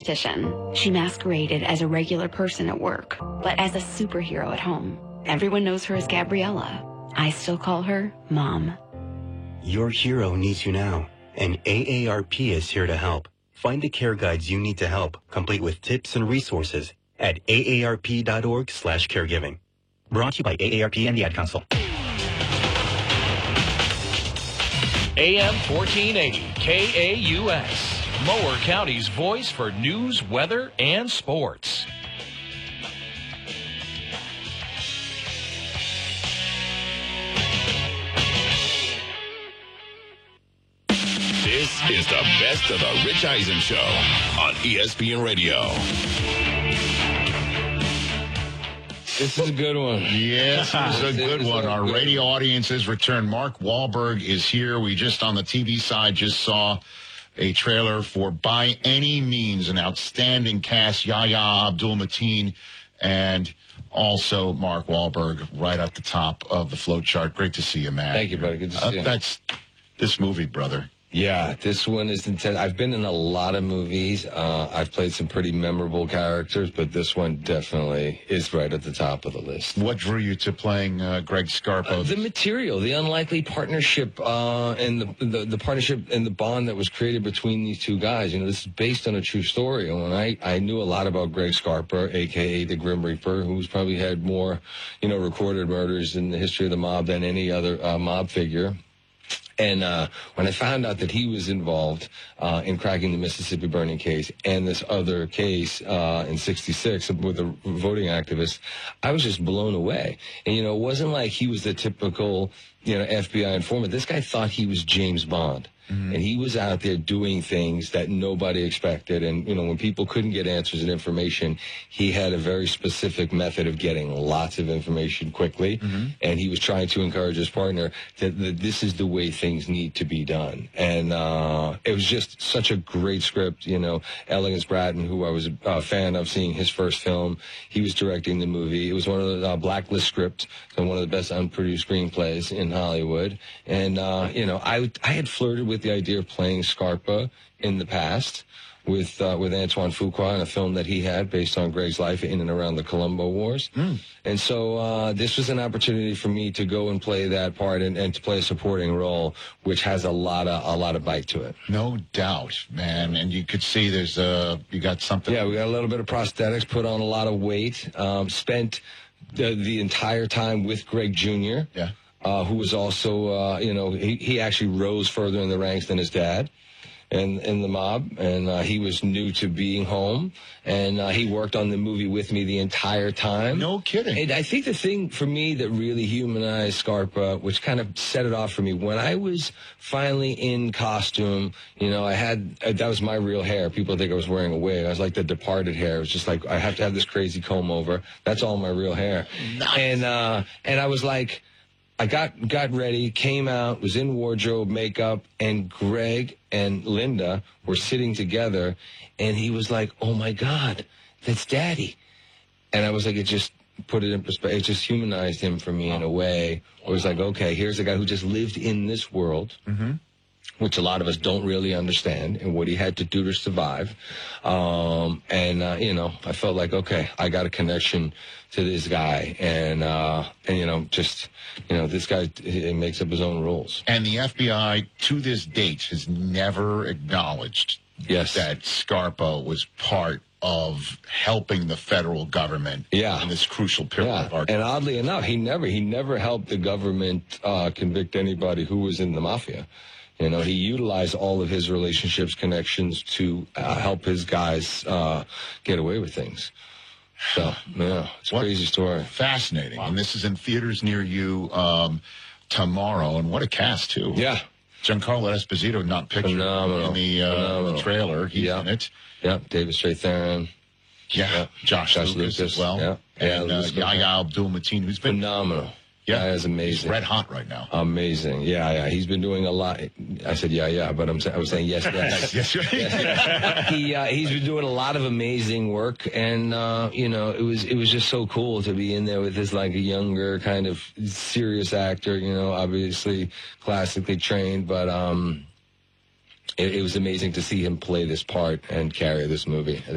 competition. She masqueraded as a regular person at work, but as a superhero at home. Everyone knows her as Gabriella. I still call her Mom. Your hero needs you now, and AARP is here to help. Find the care guides you need to help, complete with tips and resources at aarp.org/caregiving. Brought to you by AARP and the Ad Council. AM 1480 KAUS, Mower County's voice for news, weather, and sports. This is the best of the Rich Eisen Show on ESPN Radio. This is a good one. Yes, this is a good one. Our radio audience has returned. Mark Wahlberg is here. We just on the TV side just saw a trailer for By Any Means, an outstanding cast. Yahya Abdul-Mateen and also Mark Wahlberg right at the top of the flow chart. Great to see you, man. Thank you, buddy. Good to see you. That's this movie, brother. Yeah, this one is intense. I've been in a lot of movies. I've played some pretty memorable characters, but this one definitely is right at the top of the list. What drew you to playing Greg Scarpa? The material, the unlikely partnership, and the partnership and the bond that was created between these two guys. You know, this is based on a true story. And I knew a lot about Greg Scarpa, a.k.a. the Grim Reaper, who's probably had more, recorded murders in the history of the mob than any other mob figure. And when I found out that he was involved in cracking the Mississippi burning case and this other case in '66 with a voting activist, I was just blown away. And, it wasn't like he was the typical, FBI informant. This guy thought he was James Bond. Mm-hmm. And he was out there doing things that nobody expected. And, when people couldn't get answers and information, he had a very specific method of getting lots of information quickly. Mm-hmm. And he was trying to encourage his partner that this is the way things need to be done. And it was just such a great script. Elegance Bratton, who I was a fan of seeing his first film, he was directing the movie. It was one of the Blacklist scripts, and one of the best unproduced screenplays in Hollywood. And, I had flirted with the idea of playing Scarpa in the past with Antoine Fuqua in a film that he had based on Greg's life in and around the Colombo Wars. And so this was an opportunity for me to go and play that part and to play a supporting role, which has a lot of bite to it. No doubt, man. And you could see you got something. Yeah, we got a little bit of prosthetics, put on a lot of weight, spent the entire time with Greg Jr., yeah. Who was also, he actually rose further in the ranks than his dad in the mob, and he was new to being home, and he worked on the movie with me the entire time. No kidding. And I think the thing for me that really humanized Scarpa, which kind of set it off for me, when I was finally in costume, I had, that was my real hair. People think I was wearing a wig. I was like the Departed hair. It was just like, I have to have this crazy comb over. That's all my real hair. Nice. And I was like, I got ready, came out, was in wardrobe, makeup, and Greg and Linda were sitting together, and he was like, "Oh my God, that's Daddy." And I was like, it just put it in perspective. It just humanized him for me in a way. It was like, okay, here's a guy who just lived in this world, which a lot of us don't really understand, and what he had to do to survive. I felt like, okay, I got a connection to this guy, and this guy, he makes up his own rules. And the FBI, to this date, has never acknowledged that Scarpa was part of helping the federal government in this crucial period of our time. And oddly enough, he never helped the government convict anybody who was in the mafia. He utilized all of his relationships, connections to help his guys get away with things. So, it's a crazy story. Fascinating. Wow. And this is in theaters near you tomorrow. And what a cast, too. Yeah. Giancarlo Esposito, not pictured in the trailer. He's in it. Yep. David Strathairn. Yeah. Josh Lucas as well. Yeah. And Yahya Abdul-Mateen, who's been phenomenal. Yeah, is amazing. He's red hot right now. Amazing. Yeah. He's been doing a lot. I said but I was saying yes. He's been doing a lot of amazing work, and it was just so cool to be in there with this like a younger kind of serious actor. Obviously classically trained, but it was amazing to see him play this part and carry this movie.